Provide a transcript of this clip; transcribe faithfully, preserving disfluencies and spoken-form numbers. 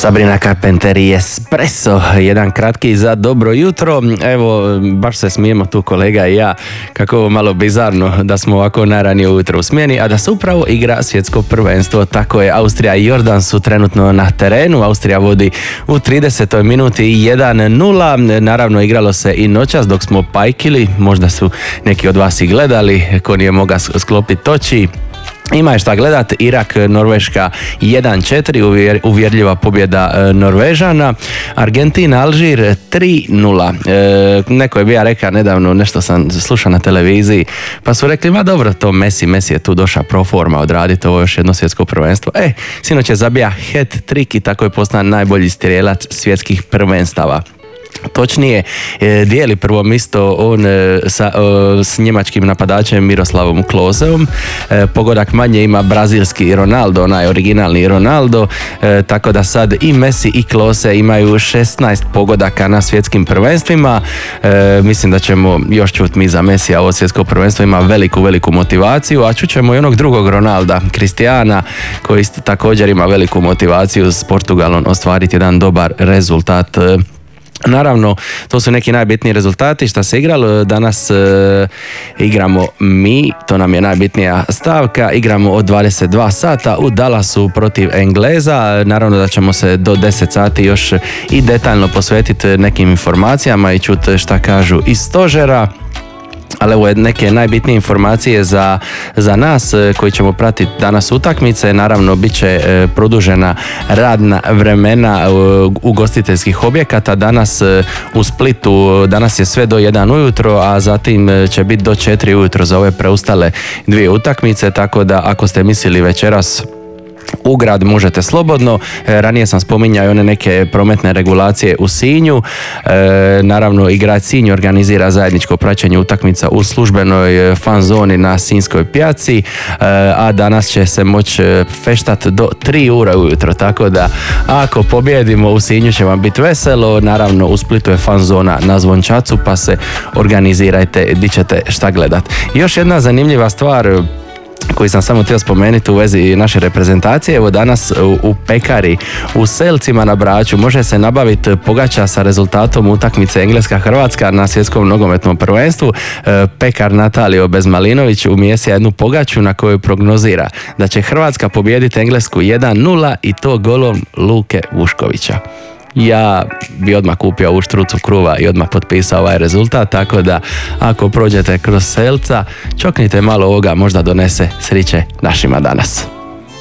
Sabrina Carpenter i Espresso, jedan kratki za dobro jutro. Evo, baš se smijemo tu kolega i ja, kako ovo malo bizarno da smo ovako najranije ujutro u smjeni, a da se upravo igra svjetsko prvenstvo. Tako je, Austrija i Jordan su trenutno na terenu. Austrija vodi u tridesetoj minuti jedan nula. Naravno, igralo se i noćas dok smo pajkili, možda su neki od vas i gledali, ko nije mogao sklopiti oči. Ima je šta gledat. Irak, Norveška jedan četiri, uvjerljiva pobjeda Norvežana. Argentina, Alžir tri nula. E, neko je bio rekao nedavno, nešto sam slušao na televiziji, pa su rekli, ma dobro, to Messi, Messi je tu došao pro forma odraditi ovo još jedno svjetsko prvenstvo. E, sinoć je zabija hat-trick i tako je postao najbolji strijelac svjetskih prvenstava. Točnije, dijeli prvo mjesto on sa, s njemačkim napadačem Miroslavom Kloseom. Pogodak manje ima brazilski Ronaldo, onaj originalni Ronaldo, tako da sad i Messi i Klose imaju šesnaest pogodaka na svjetskim prvenstvima. Mislim da ćemo još čuti mi za Messi, a ovo svjetsko prvenstvo ima veliku, veliku motivaciju, a čućemo i onog drugog Ronalda, Cristiana, koji isto također ima veliku motivaciju s Portugalom ostvariti jedan dobar rezultat. Naravno, to su neki najbitniji rezultati što se igralo. Danas e, igramo mi, to nam je najbitnija stavka, igramo od dvadeset dva sata u Dallasu protiv Engleza. Naravno da ćemo se do deset sati još i detaljno posvetiti nekim informacijama i čuti šta kažu iz stožera. Ali evo neke najbitnije informacije za, za nas koji ćemo pratiti danas utakmice. Naravno, bit će e, produžena radna vremena ugostiteljskih objekata. Danas e, u Splitu, danas je sve do jedan ujutro, a zatim će biti do četiri ujutro za ove preostale dvije utakmice, tako da ako ste mislili večeras u grad možete slobodno. E, ranije sam spominjao one neke prometne regulacije u Sinju. E, naravno i grad Sinj organizira zajedničko praćenje utakmica u službenoj fan zoni na Sinjskoj pijaci, e, a danas će se moći feštat do tri ura ujutro, tako da ako pobjedimo u Sinju će vam biti veselo. Naravno u Splitu je fan zona na Zvončacu, pa se organizirajte di ćete šta gledat. Još jedna zanimljiva stvar koji sam samo htio spomenuti u vezi naše reprezentacije. Evo danas u, u pekari u Selcima na Braču može se nabaviti pogača sa rezultatom utakmice Engleska-Hrvatska na svjetskom nogometnom prvenstvu. E, pekar Natalio Bezmalinović umjesio jednu pogaču na kojoj prognozira da će Hrvatska pobijediti Englesku jedan nula i to golom Luke Vuškovića. Ja bi odmah kupio ovu štrucu kruva i odmah potpisao ovaj rezultat, tako da ako prođete kroz Selca, čoknite malo ovoga, možda donese sriće našima danas.